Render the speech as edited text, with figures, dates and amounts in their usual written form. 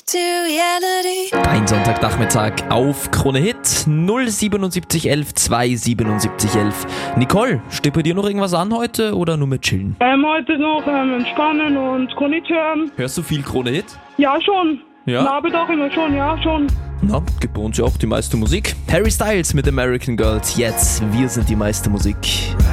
Ein Sonntagnachmittag auf Krone Hit 07711 27711. Nicole, steht bei dir noch irgendwas an heute oder nur mit chillen? Heute noch entspannen und Krone Hit hören. Hörst du viel Krone Hit? Ja, schon. Ja? Na, aber doch immer schon, ja, schon. Na, gibt bei uns ja auch die meiste Musik. Harry Styles mit American Girls. Jetzt, wir sind die meiste Musik.